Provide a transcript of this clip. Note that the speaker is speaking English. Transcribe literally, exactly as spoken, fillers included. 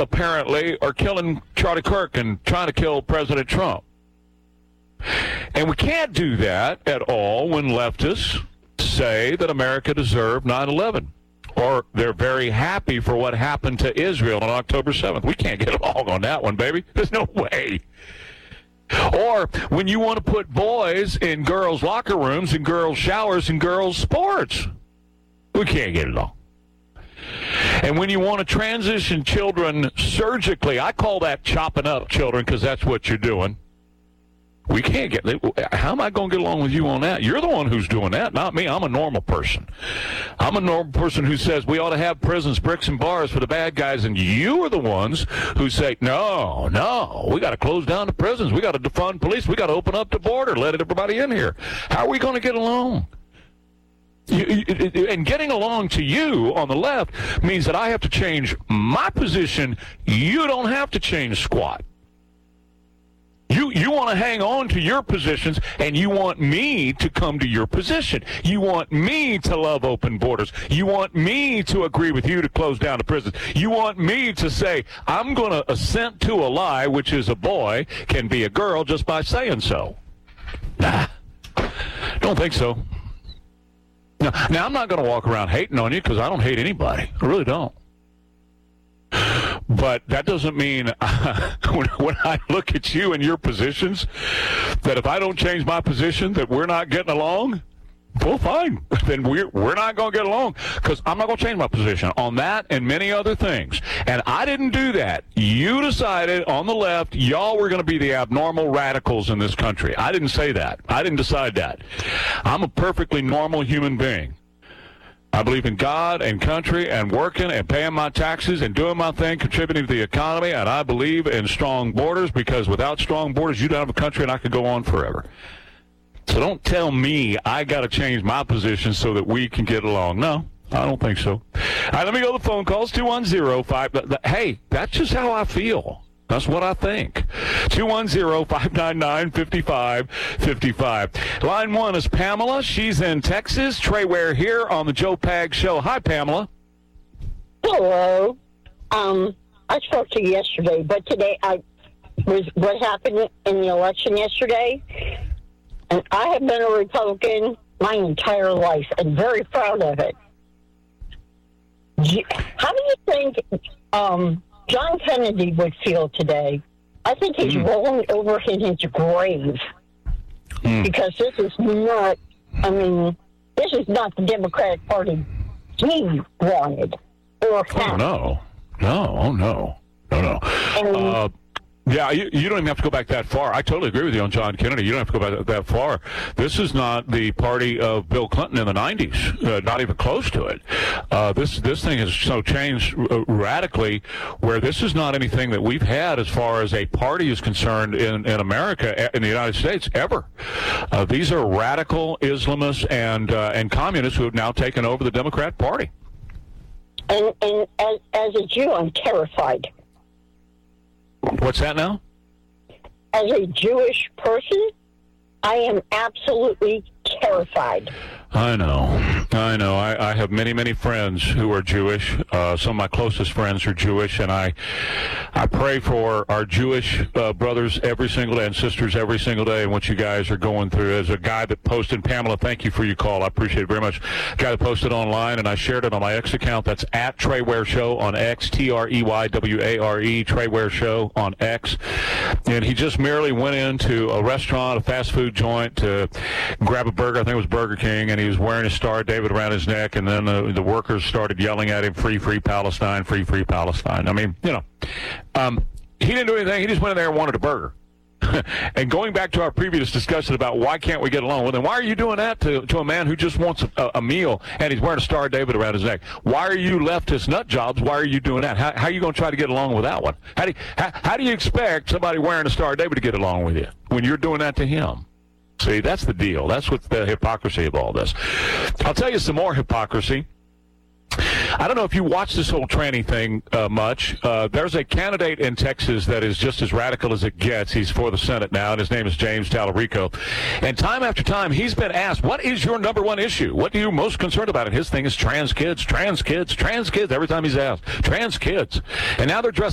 apparently, are killing Charlie Kirk and trying to kill President Trump. And we can't do that at all when leftists say that America deserved nine eleven. Or they're very happy for what happened to Israel on October seventh. We can't get along on that one, baby. There's no way. Or when you want to put boys in girls' locker rooms and girls' showers and girls' sports. We can't get along. And when you want to transition children surgically, I call that chopping up children because that's what you're doing. We can't get, how am I going to get along with you on that? You're the one who's doing that, not me. I'm a normal person. I'm a normal person who says we ought to have prisons, bricks, and bars for the bad guys, and you are the ones who say, no, no, we got to close down the prisons. We got to defund police. We got to open up the border, let everybody in here. How are we going to get along? You, you, and getting along to you on the left means that I have to change my position. You don't have to change squat. You you want to hang on to your positions, and you want me to come to your position. You want me to love open borders. You want me to agree with you to close down the prisons. You want me to say, I'm going to assent to a lie, which is a boy can be a girl just by saying so. Nah, don't think so. Now, now I'm not going to walk around hating on you because I don't hate anybody. I really don't. But that doesn't mean uh, when, when I look at you and your positions, that if I don't change my position, that we're not getting along. Well, fine. Then we're, we're not going to get along because I'm not going to change my position on that and many other things. And I didn't do that. You decided on the left, y'all were going to be the abnormal radicals in this country. I didn't say that. I didn't decide that. I'm a perfectly normal human being. I believe in God and country and working and paying my taxes and doing my thing, contributing to the economy, and I believe in strong borders because without strong borders, you don't have a country and I could go on forever. So don't tell me I got to change my position so that we can get along. No, I don't think so. All right, let me go to the phone calls. two one zero five Hey, that's just how I feel. That's what I think. two one zero, five nine nine, five five five five. Line one is Pamela. She's in Texas. Trey Ware here on the Joe Pag Show. Hi, Pamela. Hello. Um, I spoke to you yesterday, but today I was what happened in the election yesterday. And I have been a Republican my entire life and very proud of it. How do you think um, John Kennedy would feel today? I think he's mm. rolling over in his grave mm. because this is not, I mean, this is not the Democratic Party he wanted or had. Oh, no. No, oh, no. No, no. And, uh, Yeah, you, you don't even have to go back that far. I totally agree with you on John Kennedy. You don't have to go back that far. This is not the party of Bill Clinton in the nineties, uh, not even close to it. Uh, this this thing has so changed uh, radically where this is not anything that we've had as far as a party is concerned in, in America, in the United States, ever. Uh, these are radical Islamists and, uh, and communists who have now taken over the Democrat Party. And, and as, as a Jew, I'm terrified. What's that now? As a Jewish person, I am absolutely terrified. I know. I know. I, I have many, many friends who are Jewish. Uh, some of my closest friends are Jewish, and I I pray for our Jewish uh, brothers every single day and sisters every single day and what you guys are going through. As a guy that posted, Pamela, thank you for your call. I appreciate it very much. A guy that posted online, and I shared it on my X account. That's at Trey Ware Show on X, T R E Y W A R E, Trey Ware Show on X. And he just merely went into a restaurant, a fast food joint, to grab a burger. I think it was Burger King, and he was wearing a Star of David around his neck, and then uh, the workers started yelling at him, free, free Palestine, free, free Palestine. I mean, you know, um, he didn't do anything. He just went in there and wanted a burger. And going back to our previous discussion about why can't we get along, well, then why are you doing that to, to a man who just wants a, a meal and he's wearing a Star of David around his neck? Why are you leftist nut jobs? Why are you doing that? How, how are you going to try to get along with that one? How do, you, how, how do you expect somebody wearing a Star of David to get along with you when you're doing that to him? See, that's the deal. That's what's the hypocrisy of all this. I'll tell you some more hypocrisy. I don't know if you watch this whole tranny thing uh, much. Uh, there's a candidate in Texas that is just as radical as it gets. He's for the Senate now, and his name is James Tallarico. And time after time, he's been asked, what is your number one issue? What are you most concerned about? And his thing is trans kids, trans kids, trans kids. Every time he's asked, trans kids. And now they're dressed